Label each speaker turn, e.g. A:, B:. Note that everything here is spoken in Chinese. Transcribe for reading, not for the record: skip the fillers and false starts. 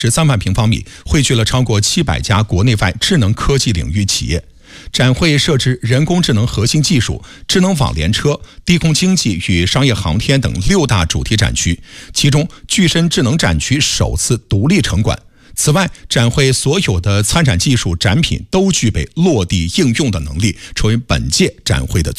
A: 13万平方米，汇聚了超过700家国内外智能科技领域企业。展会设置人工智能核心技术、智能网联车、低空经济与商业航天等6大主题展区，其中具身智能展区首次独立城管。此外，展会所有的参展技术展品都具备落地应用的能力，成为本届展会的